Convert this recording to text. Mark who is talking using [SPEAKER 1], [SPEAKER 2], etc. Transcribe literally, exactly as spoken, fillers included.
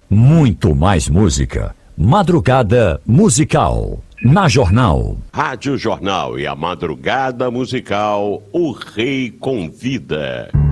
[SPEAKER 1] Muito mais música. Madrugada Musical. Na Jornal.
[SPEAKER 2] Rádio Jornal e a Madrugada Musical, o Rei Convida.